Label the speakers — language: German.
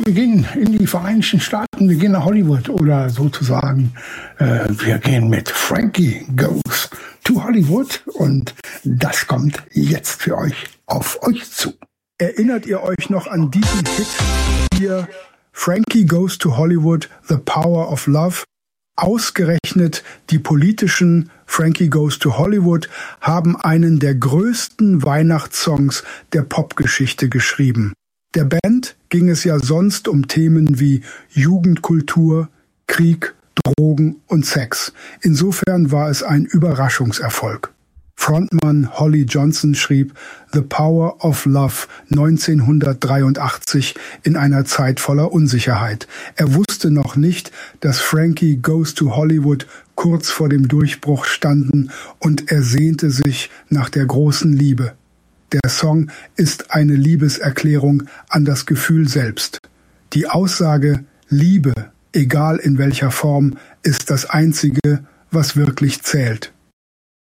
Speaker 1: wir gehen in die Vereinigten Staaten, wir gehen nach Hollywood oder sozusagen, wir gehen mit Frankie Goes to Hollywood und das kommt jetzt für euch auf euch zu.
Speaker 2: Erinnert ihr euch noch an diesen Hit hier, Frankie Goes to Hollywood, The Power of Love? Ausgerechnet die politischen Frankie Goes to Hollywood haben einen der größten Weihnachtssongs der Popgeschichte geschrieben. Der Band ging es ja sonst um Themen wie Jugendkultur, Krieg, Drogen und Sex. Insofern war es ein Überraschungserfolg. Frontmann Holly Johnson schrieb The Power of Love 1983 in einer Zeit voller Unsicherheit. Er wusste noch nicht, dass Frankie Goes to Hollywood kurz vor dem Durchbruch standen und er sehnte sich nach der großen Liebe. Der Song ist eine Liebeserklärung an das Gefühl selbst. Die Aussage Liebe, egal in welcher Form, ist das Einzige, was wirklich zählt.